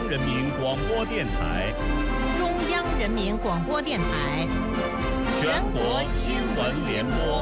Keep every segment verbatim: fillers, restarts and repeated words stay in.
人民广播电台， 中央人民广播电台， 全国新闻联播。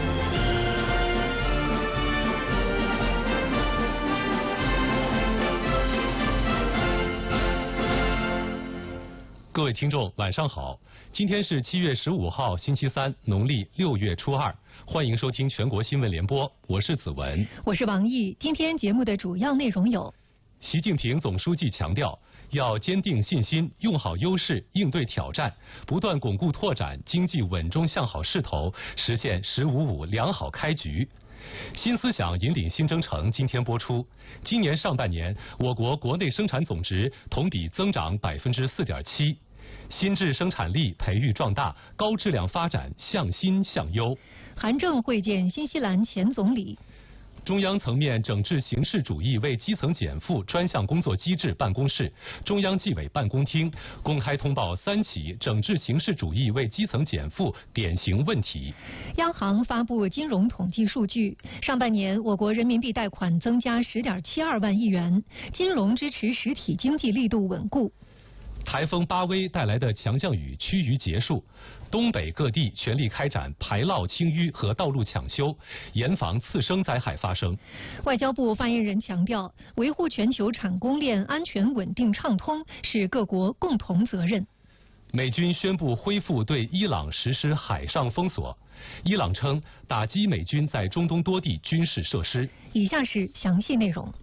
各位听众，晚上好！今天是七月十五号，星期三，农历六月初二。欢迎收听全国新闻联播，我是子文， 我是王毅。今天节目的主要内容有： 习近平总书记强调，要坚定信心，用好优势，应对挑战，不断巩固拓展经济稳中向好势头，实现“十五五”良好开局。新思想引领新征程今天播出。今年上半年，我国国内生产总值同比增长百分之四点七。新质生产力培育壮大，高质量发展向新向优。 韩正会见新西兰前总理。 中央层面整治形式主义为基层减负专项工作机制办公室、中央纪委办公厅公开通报三起整治形式主义为基层减负典型问题。 央行发布金融统计数据，上半年我国人民币贷款增加十点七二万亿元，金融支持实体经济力度稳固。 台风巴威带来的强降雨趋于结束，东北各地全力开展排涝清淤和道路抢修，严防次生灾害发生。 外交部发言人强调，维护全球产供链安全稳定畅通是各国共同责任。 美军宣布恢复对伊朗实施海上封锁，伊朗称打击美军在中东多地军事设施。 以下是详细内容。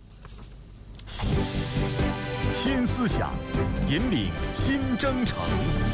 新思想引领新征程。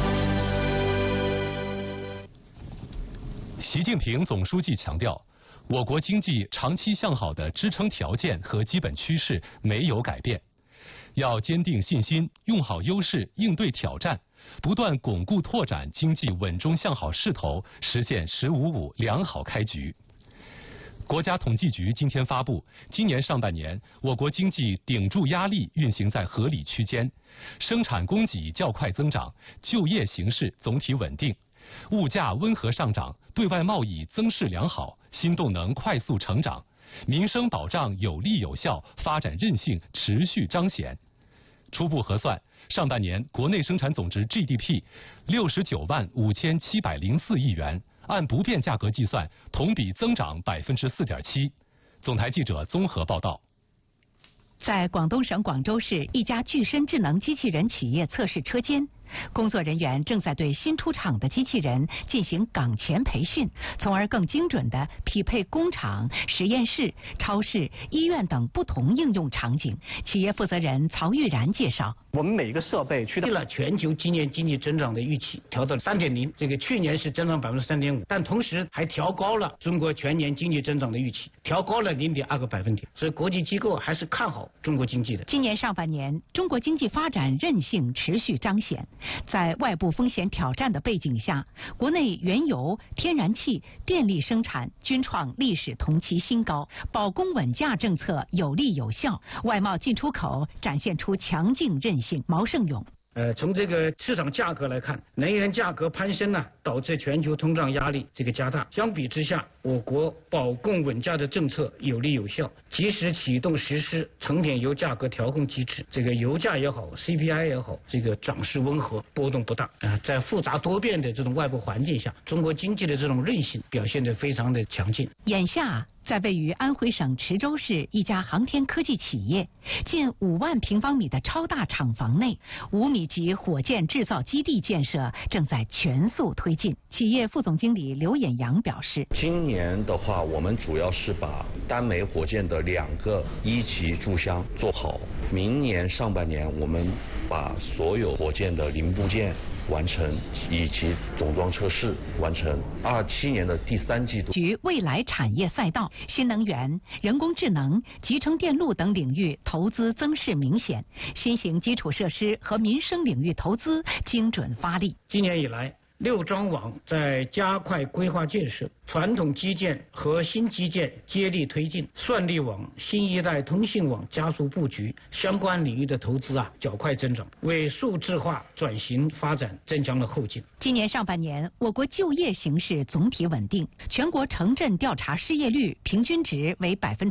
习近平总书记强调，我国经济长期向好的支撑条件和基本趋势没有改变，要坚定信心，用好优势，应对挑战，不断巩固拓展经济稳中向好势头，实现“十五五”良好开局。国家统计局今天发布，今年上半年我国经济顶住压力运行在合理区间，生产供给较快增长，就业形势总体稳定，物价温和上涨，对外贸易增势良好，新动能快速成长，民生保障有力有效，发展韧性持续彰显。初步核算，上半年国内生产总值 G D P 六十九万五千七百零四亿元。按不变价格计算，同比增长百分之四点七。总台记者综合报道。 在广东省广州市一家具身智能机器人企业测试车间，工作人员正在对新出厂的机器人进行岗前培训，从而更精准地匹配工厂、实验室、超市、医院等不同应用场景。企业负责人曹玉然介绍， 我们每一个设备去到了全球今年经济增长的预期，调到三点零，这个去年是增长百分之三点五，但同时还调高了中国全年经济增长的预期，调高了零点二个百分点，所以国际机构还是看好中国经济的。 今年上半年，中国经济发展韧性持续彰显。在外部风险挑战的背景下，国内原油、天然气、电力生产均创历史同期新高，保供稳价政策有力有效，外贸进出口展现出强劲韧性。毛盛勇。 呃，从这个市场价格来看，能源价格攀升呢，导致全球通胀压力这个加大。相比之下，我国保供稳价的政策有力有效，及时启动实施成品油价格调控机制。这个油价也好 ，C P I 也好，这个涨势温和，波动不大。啊、呃，在复杂多变的这种外部环境下，中国经济的这种韧性表现得非常的强劲。 眼下，在位于安徽省池州市一家航天科技企业近五万平方米的超大厂房内，五米级火箭制造基地建设正在全速推进。企业副总经理刘衍阳表示， 今年的话，我们主要是把单枚火箭的两个一级注箱做好，明年上半年我们把所有火箭的零部件完成，以及总装测试完成。二七年的第三季度， 局未来产业赛道、新能源、人工智能、集成电路等领域投资增势明显，新型基础设施和民生领域投资精准发力。 今年以来，六张网在加快规划建设，传统基建和新基建接力推进，算力网、新一代通信网加速布局，相关领域的投资啊较快增长，为数字化转型发展增强了后劲。 今年上半年，我国就业形势总体稳定，全国城镇调查失业率平均值为百分之